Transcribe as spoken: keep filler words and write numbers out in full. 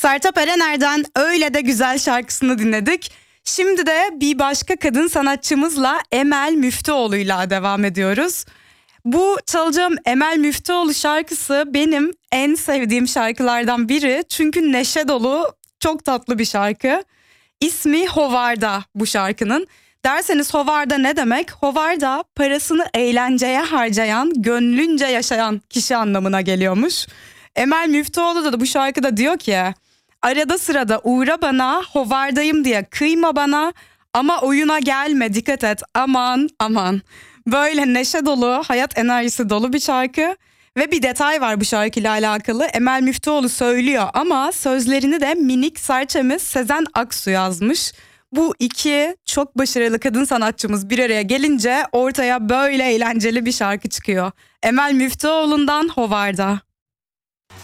Sertab Erener'den Öyle de Güzel şarkısını dinledik. Şimdi de bir başka kadın sanatçımızla Emel Müftüoğlu'yla devam ediyoruz. Bu çalacağım Emel Müftüoğlu şarkısı benim en sevdiğim şarkılardan biri. Çünkü neşe dolu, çok tatlı bir şarkı. İsmi Hovarda bu şarkının. Derseniz Hovarda ne demek? Hovarda parasını eğlenceye harcayan, gönlünce yaşayan kişi anlamına geliyormuş. Emel Müftüoğlu da bu şarkıda diyor ki: arada sırada uğra bana, hovardayım diye kıyma bana, ama oyuna gelme, dikkat et, aman aman. Böyle neşe dolu, hayat enerjisi dolu bir şarkı. Ve bir detay var bu şarkıyla alakalı. Emel Müftüoğlu söylüyor ama sözlerini de minik serçemiz Sezen Aksu yazmış. Bu iki çok başarılı kadın sanatçımız bir araya gelince ortaya böyle eğlenceli bir şarkı çıkıyor. Emel Müftüoğlu'ndan Hovarda.